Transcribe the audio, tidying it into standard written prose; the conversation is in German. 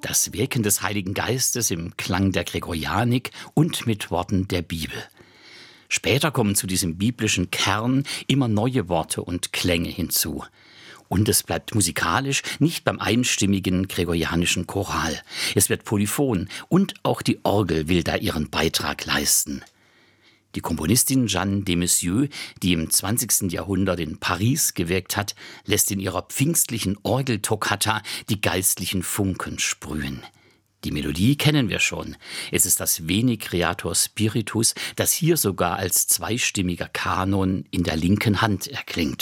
Das Wirken des Heiligen Geistes im Klang der Gregorianik und mit Worten der Bibel. Später kommen zu diesem biblischen Kern immer neue Worte und Klänge hinzu. Und es bleibt musikalisch nicht beim einstimmigen gregorianischen Choral. Es wird polyphon und auch die Orgel will da ihren Beitrag leisten. Die Komponistin Jeanne de Messieux, die im 20. Jahrhundert in Paris gewirkt hat, lässt in ihrer pfingstlichen Orgeltoccata die geistlichen Funken sprühen. Die Melodie kennen wir schon. Es ist das Veni Creator Spiritus, das hier sogar als zweistimmiger Kanon in der linken Hand erklingt.